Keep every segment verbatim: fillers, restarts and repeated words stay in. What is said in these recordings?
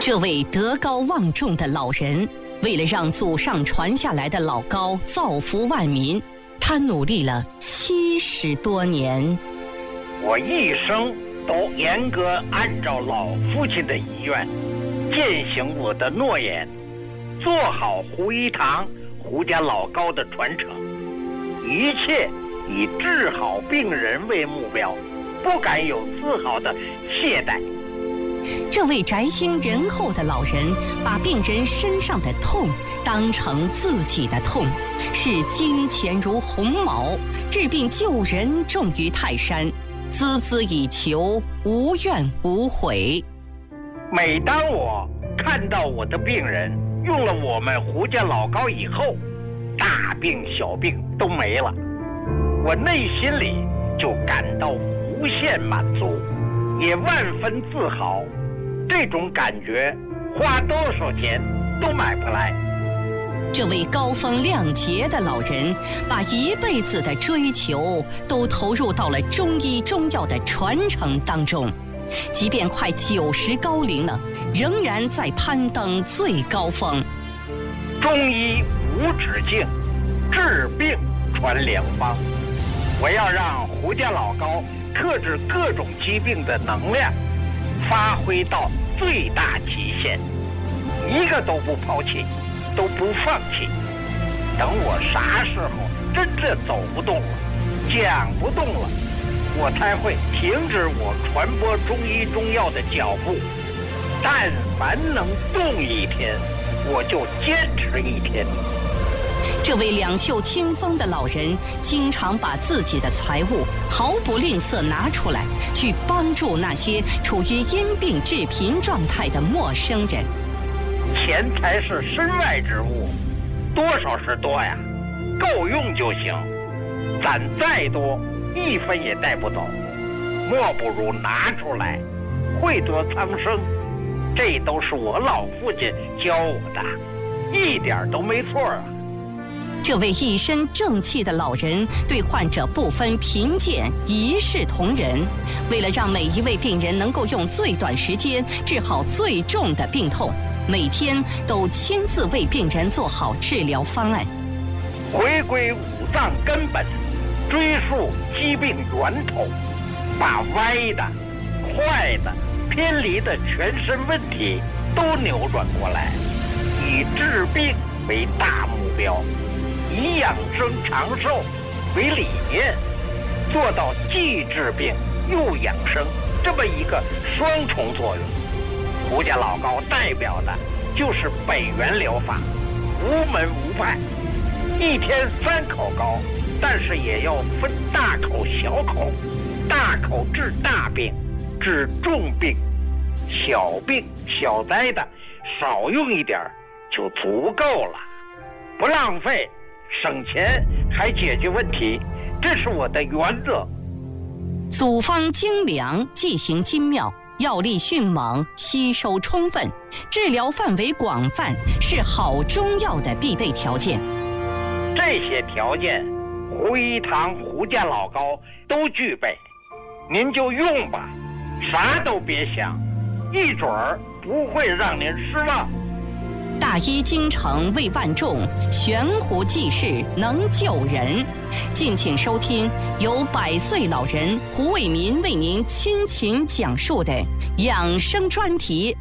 这位德高望重的老人，为了让祖上传下来的老高造福万民，他努力了七十多年。 我一生都严格按照老父亲的遗愿，践行我的诺言，做好胡一堂胡家老高的传承，一切以治好病人为目标，不敢有丝毫的懈怠。 这位宅心仁厚的老人，把病人身上的痛当成自己的痛，视金钱如鸿毛，治病救人重于泰山，孜孜以求，无怨无悔。 每当我看到我的病人用了我们胡家老高以后，大病小病都没了，我内心里就感到无限满足，也万分自豪。这种感觉花多少钱都买不来。 这位高风亮节的老人，把一辈子的追求都投入到了中医中药的传承当中，即便快九十高龄了，仍然在攀登最高峰。 中医无止境，治病传良方。我要让胡家老高克制各种疾病的能量发挥到最大极限，一个都不抛弃，都不放弃。等我啥时候真正走不动了，讲不动了，我才会停止我传播中医中药的脚步。但凡能动一天，我就坚持一天。 这位两袖清风的老人，经常把自己的财物毫不吝啬拿出来，去帮助那些处于因病致贫状态的陌生人。 钱财是身外之物，多少是多呀，够用就行。攒再多，一分也带不走，莫不如拿出来，惠泽苍生。这都是我老父亲教我的，一点都没错啊。 这位一身正气的老人，对患者不分贫贱，一视同仁。为了让每一位病人能够用最短时间治好最重的病痛，每天都亲自为病人做好治疗方案。 回归五脏根本，追溯疾病源头，把歪的、坏的、偏离的全身问题都扭转过来，以治病为大目标，以养生长寿为理念，做到既治病又养生这么一个双重作用。胡家老高代表的就是北元疗法，无门无派，一天三口高，但是也要分大口小口，大口治大病，治重病，小病小灾的少用一点就足够了，不浪费，省钱还解决问题，这是我的原则。 组方精良，剂行精妙，药力迅猛，吸收充分，治疗范围广泛，是好中药的必备条件。 这些条件，胡一堂胡家老高都具备，您就用吧，啥都别想，一准儿不会让您失望。 大医精诚为万众，悬壶济世能救人。敬请收听由百岁老人胡卫民为您倾情讲述的养生专题。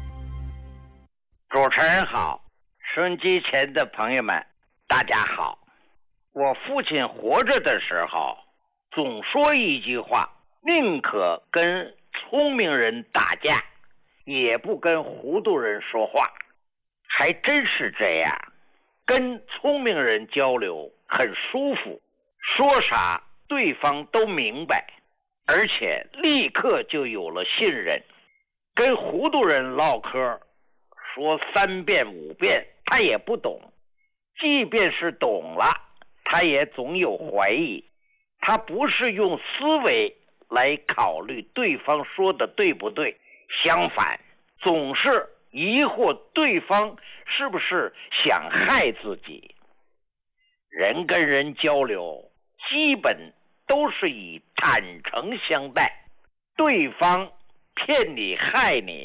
主持人好，收音机前的朋友们大家好。我父亲活着的时候总说一句话，宁可跟聪明人打架，也不跟糊涂人说话。还真是这样，跟聪明人交流很舒服，说啥对方都明白，而且立刻就有了信任。跟糊涂人唠嗑，说三遍五遍他也不懂，即便是懂了，他也总有怀疑。他不是用思维来考虑对方说的对不对，相反，总是疑惑对方是不是想害自己。人跟人交流基本都是以坦诚相待，对方骗你害你，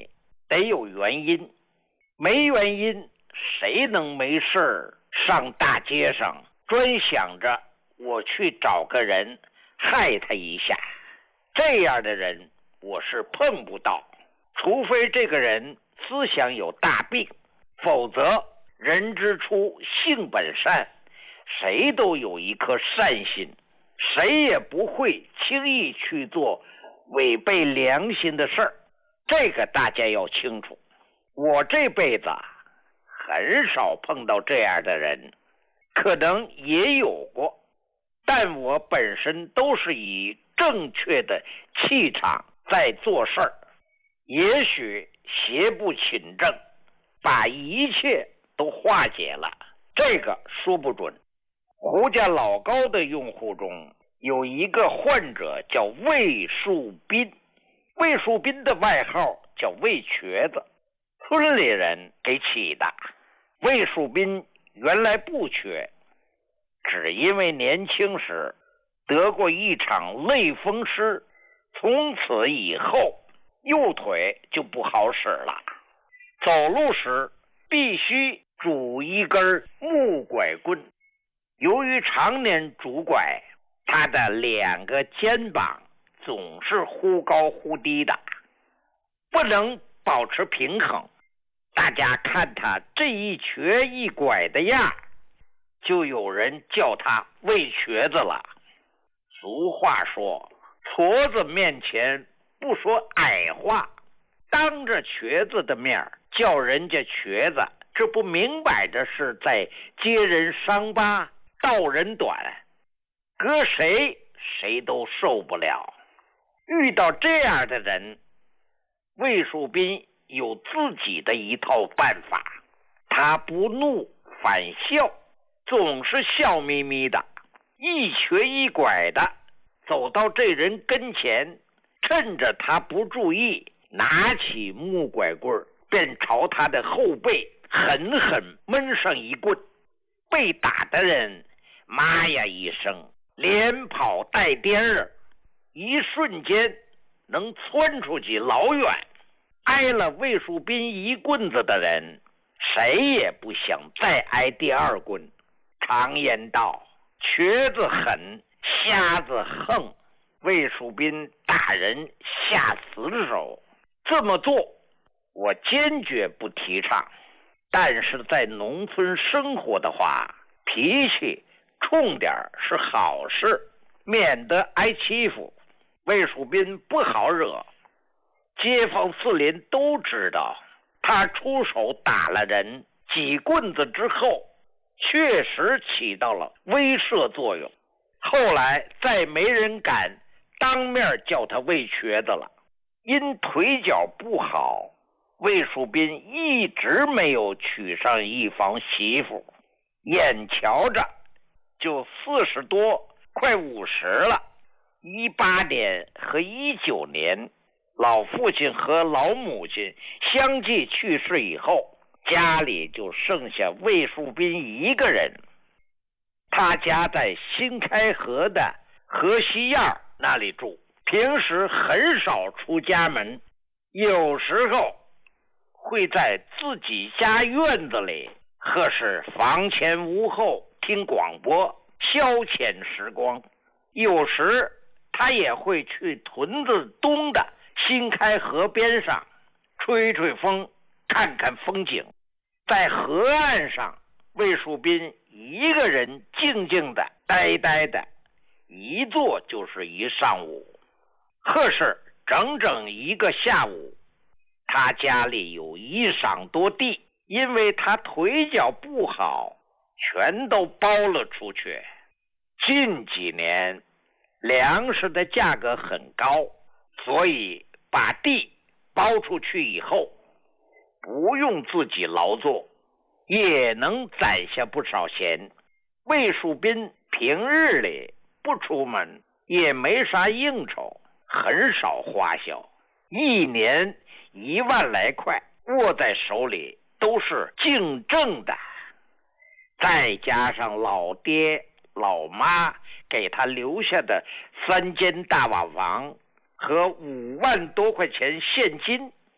得有原因，没原因谁能没事上大街上专想着我去找个人害他一下？这样的人我是碰不到，除非这个人思想有大病，否则人之初性本善，谁都有一颗善心，谁也不会轻易去做违背良心的事儿，这个大家要清楚。我这辈子很少碰到这样的人，可能也有过，但我本身都是以正确的气场在做事儿，也许邪不侵正，把一切都化解了，这个说不准。胡家老高的用户中有一个患者叫魏树斌，魏树斌的外号叫魏瘸子，村里人给起的。魏树斌原来不瘸，只因为年轻时得过一场类风湿，从此以后右腿就不好使了，走路时必须拄一根木拐棍。由于常年拄拐，他的两个肩膀总是忽高忽低的，不能保持平衡。大家看他这一瘸一拐的样，就有人叫他魏瘸子了。俗话说，矬子面前不说矮话，当着瘸子的面叫人家瘸子，这不明摆着是在揭人伤疤道人短，搁谁谁都受不了。遇到这样的人，魏树斌有自己的一套办法，他不怒反笑，总是笑眯眯的，一瘸一拐的走到这人跟前，趁着他不注意，拿起木拐棍便朝他的后背狠狠闷上一棍。被打的人妈呀一声，连跑带颠儿，一瞬间能窜出去老远。挨了魏树斌一棍子的人，谁也不想再挨第二棍。常言道，瘸子狠，瞎子横，魏树斌打人下死手，这么做我坚决不提倡。但是在农村生活的话，脾气冲点是好事，免得挨欺负。魏树斌不好惹，街坊四邻都知道他出手打了人，几棍子之后确实起到了威慑作用。后来再没人敢当面叫他魏瘸子了。因腿脚不好，魏树斌一直没有娶上一房媳妇，眼瞧着就四十多快五十了。一八年和一九年，老父亲和老母亲相继去世以后，家里就剩下魏树斌一个人。他家在新开河的河西院那里住，平时很少出家门，有时候会在自己家院子里或是房前屋后听广播消遣时光。有时他也会去屯子东的新开河边上吹吹风，看看风景。在河岸上，魏树斌一个人静静的呆呆的，一坐就是一上午，或是整整一个下午。他家里有一晌多地，因为他腿脚不好，全都包了出去。近几年粮食的价格很高，所以把地包出去以后，不用自己劳作，也能攒下不少钱。魏树斌平日里不出门，也没啥应酬，很少花销，一年一万来块握在手里都是净挣的。再加上老爹老妈给他留下的三间大瓦房和五万多块钱现金，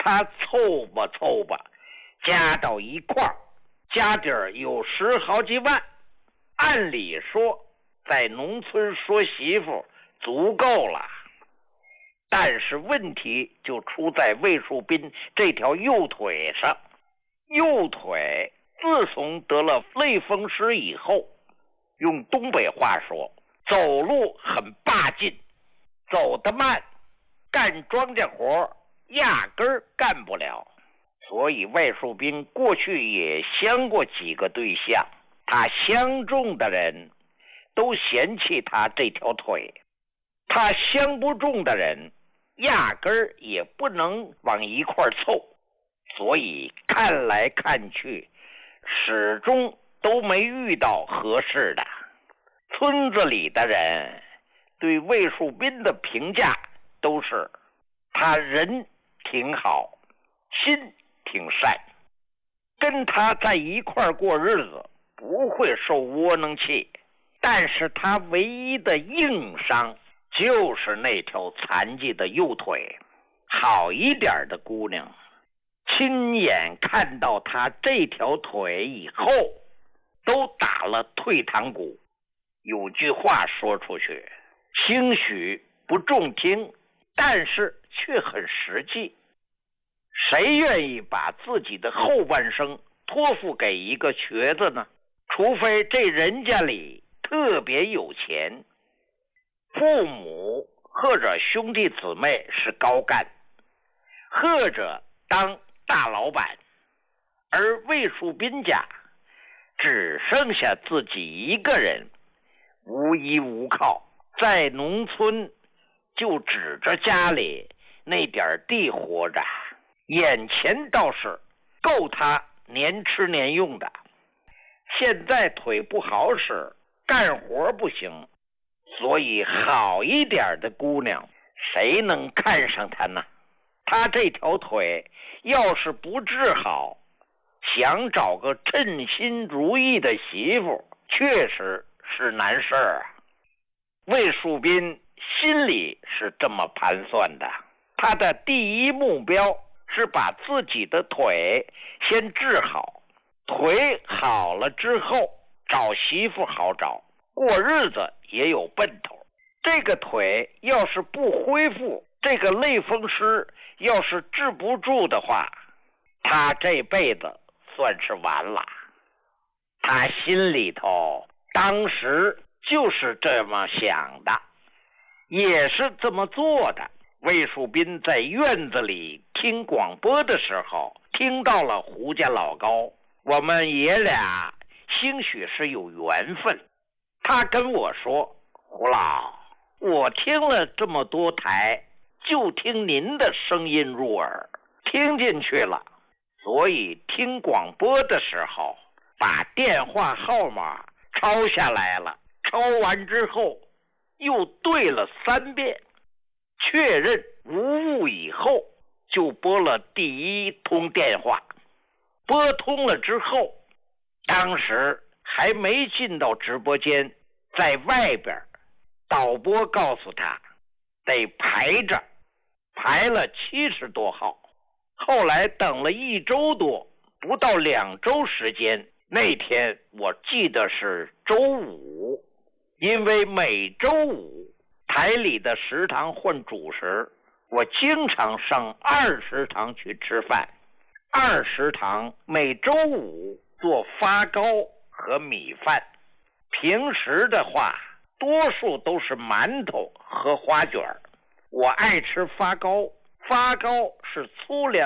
他凑吧凑吧，加到一块儿，家底儿有十好几万。按理说，在农村说媳妇足够了，但是问题就出在魏树斌这条右腿上。右腿自从得了类风湿以后，用东北话说，走路很霸劲，走得慢，干庄稼活压根儿干不了。所以魏树斌过去也相过几个对象，他相中的人都嫌弃他这条腿，他相不中的人压根儿也不能往一块凑。所以看来看去，始终都没遇到合适的。村子里的人对魏树斌的评价都是他人挺好，心挺善，跟他在一块过日子不会受窝囊气。但是他唯一的硬伤就是那条残疾的右腿。好一点的姑娘亲眼看到他这条腿以后，都打了退堂鼓。有句话说出去，兴许不中听，但是却很实际。谁愿意把自己的后半生托付给一个瘸子呢？除非这人家里特别有钱，父母或者兄弟姊妹是高干，或者当大老板，而魏树斌家只剩下自己一个人，无依无靠，在农村就指着家里那点地活着，眼前倒是够他年吃年用的。现在腿不好使，干活不行，所以好一点的姑娘谁能看上他呢？他这条腿要是不治好，想找个称心如意的媳妇确实是难事儿啊。魏树斌心里是这么盘算的，他的第一目标是把自己的腿先治好，腿好了之后找媳妇好找，过日子也有奔头。这个腿要是不恢复，这个类风湿要是治不住的话，他这辈子算是完了。他心里头当时就是这么想的，也是这么做的。魏树斌在院子里听广播的时候，听到了胡家老高，我们爷俩兴许是有缘分。他跟我说，胡老，我听了这么多台，就听您的声音入耳，听进去了，所以听广播的时候把电话号码抄下来了，抄完之后又对了三遍，确认无误以后，就拨了第一通电话。拨通了之后，当时还没进到直播间，在外边，导播告诉他得排着，排了七十多号。后来等了一周多，不到两周时间，那天我记得是周五，因为每周五台里的食堂换主食，我经常上二食堂去吃饭。二食堂每周五做发糕和米饭，平时的话多数都是馒头和花卷。我爱吃发糕，发糕是粗粮